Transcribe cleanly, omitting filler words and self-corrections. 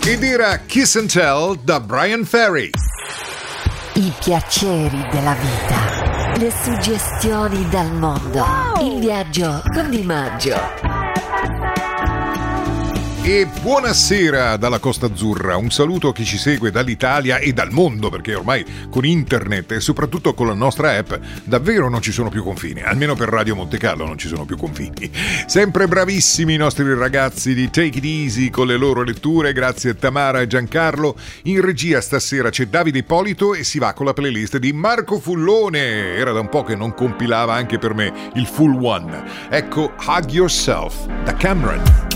Ed era Kiss and Tell da Brian Ferry. I piaceri della vita, le suggestioni dal mondo, il viaggio con Di Maggio. E buonasera dalla Costa Azzurra, un saluto a chi ci segue dall'Italia e dal mondo, perché ormai con internet e soprattutto con la nostra app davvero non ci sono più confini, almeno per Radio Monte Carlo non ci sono più confini. Sempre bravissimi i nostri ragazzi di Take It Easy con le loro letture, grazie a Tamara e Giancarlo. In regia stasera c'è Davide Ippolito e si va con la playlist di Marco Fullone, era da un po' che non compilava anche per me il Full One. Ecco Hug Yourself da Cameron.